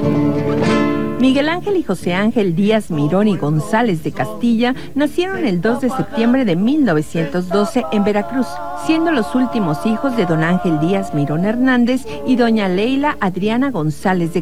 Miguel Ángel y José Ángel Díaz Mirón y González de Castilla nacieron el 2 de septiembre de 1912 en Veracruz, siendo los últimos hijos de don Ángel Díaz Mirón Hernández y doña Leila Adriana González de